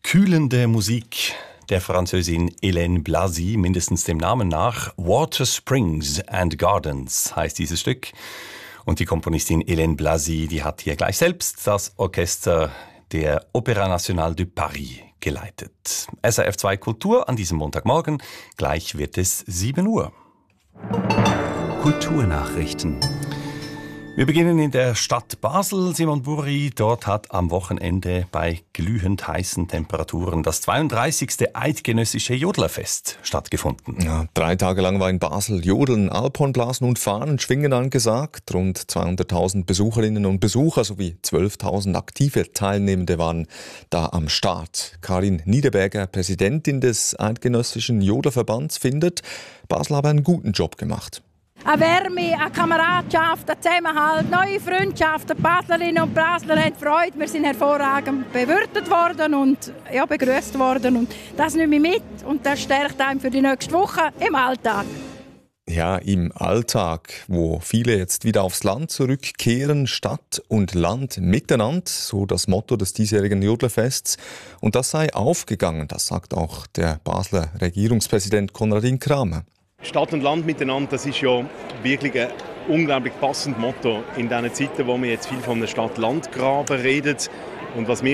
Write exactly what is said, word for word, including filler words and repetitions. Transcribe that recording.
Kühlende Musik der Französin Hélène Blasi, mindestens dem Namen nach. Water Springs and Gardens heißt dieses Stück. Und die Komponistin Hélène Blasi, die hat hier gleich selbst das Orchester der Opéra Nationale de Paris geleitet. S R F zwei Kultur an diesem Montagmorgen. Gleich wird es sieben Uhr. Kulturnachrichten. Wir beginnen in der Stadt Basel, Simon Burri. Dort hat am Wochenende bei glühend heißen Temperaturen das zweiunddreißigste Eidgenössische Jodlerfest stattgefunden. Ja, drei Tage lang war in Basel Jodeln, Alphornblasen und Fahnenschwingen angesagt. Rund zweihunderttausend Besucherinnen und Besucher sowie zwölftausend aktive Teilnehmende waren da am Start. Karin Niederberger, Präsidentin des Eidgenössischen Jodlerverbands, findet, Basel habe einen guten Job gemacht. Eine Wärme, eine Kameradschaft, ein Zusammenhalt, neue Freundschaften. Die Baslerinnen und Basler haben Freude. Wir sind hervorragend bewirtet worden und ja, begrüßt worden. Und das nehme ich mit und das stärkt einem für die nächste Woche im Alltag. Ja, im Alltag, wo viele jetzt wieder aufs Land zurückkehren, Stadt und Land miteinander, so das Motto des diesjährigen Jodlerfests. Und das sei aufgegangen, das sagt auch der Basler Regierungspräsident Konradin Kramer. Stadt und Land miteinander, das ist ja wirklich ein unglaublich passendes Motto in diesen Zeiten, wo wir jetzt viel von einem Stadt-Land-Graben reden. Und was wir